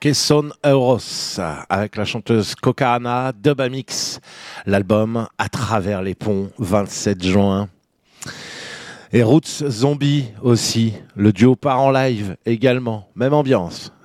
Que son euros avec la chanteuse Coca-Ana, Dubamix, l'album À travers les ponts, 27 juin. Et Roots Zombie aussi, le duo part en live également, même ambiance,